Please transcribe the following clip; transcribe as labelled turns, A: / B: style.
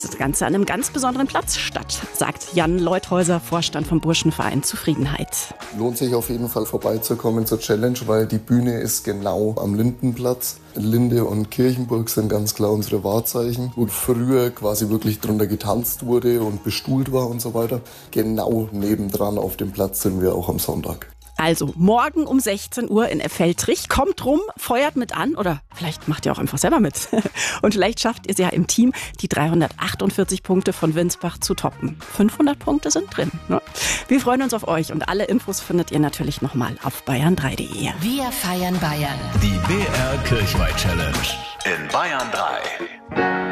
A: Das Ganze an einem ganz besonderen Platz statt, sagt Jan Leuthäuser, Vorstand vom Burschenverein Zufriedenheit.
B: Lohnt sich auf jeden Fall vorbeizukommen zur Challenge, weil die Bühne ist genau am Lindenplatz. Linde und Kirchenburg sind ganz klar unsere Wahrzeichen, wo früher quasi wirklich drunter getanzt wurde und bestuhlt war und so weiter. Genau nebendran auf dem Platz sind wir auch am Sonntag.
A: Also morgen um 16 Uhr in Effeltrich. Kommt rum, feuert mit an oder vielleicht macht ihr auch einfach selber mit. Und vielleicht schafft ihr es ja im Team, die 348 Punkte von Winsbach zu toppen. 500 Punkte sind drin. Ne? Wir freuen uns auf euch und alle Infos findet ihr natürlich nochmal auf bayern3.de.
C: Wir feiern Bayern.
D: Die BR Kirchweih Challenge in Bayern 3.